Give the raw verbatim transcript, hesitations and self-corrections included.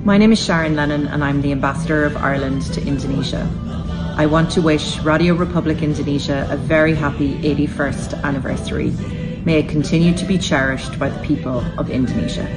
My name is Sharon Lennon and I'm the Ambassador of Ireland to Indonesia. I want to wish Radio Republic Indonesia a very happy eighty-first anniversary. May it continue to be cherished by the people of Indonesia.